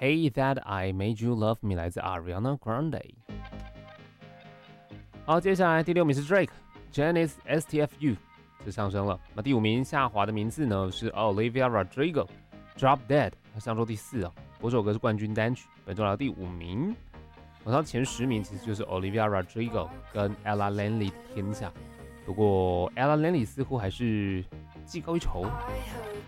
Hey That I Made You Love Me 来自 Ariana Grande。好，接下来第6名是 Drake，Janis STFU， 是上升了。那第5名下滑的名次呢是 Olivia Rodrigo，Drop Dead， 它上周第4哦。不过这首歌是冠军单曲，本周来到第5名。它前10名其实就是 Olivia Rodrigo 跟 Ella Langley 的天下，不过 Ella Langley 似乎还是技高一筹。